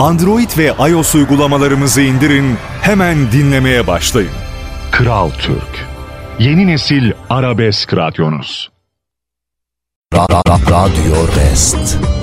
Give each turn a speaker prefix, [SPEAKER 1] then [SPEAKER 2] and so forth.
[SPEAKER 1] Android ve iOS uygulamalarımızı indirin, hemen dinlemeye başlayın.
[SPEAKER 2] Kral Türk, yeni nesil arabesk radyonuz.
[SPEAKER 3] Radyo Rest.